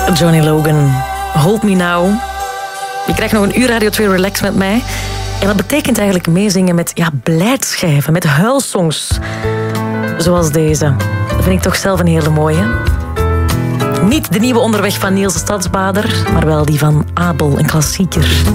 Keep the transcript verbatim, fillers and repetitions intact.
Johnny Logan, Hold Me Now. Je krijgt nog een uur Radio twee Relax met mij. En dat betekent eigenlijk meezingen met ja, blijdschijven, met huilsongs. Zoals deze. Dat vind ik toch zelf een hele mooie. Niet de nieuwe Onderweg van Niels Stadsbader, maar wel die van Abel, een klassieker.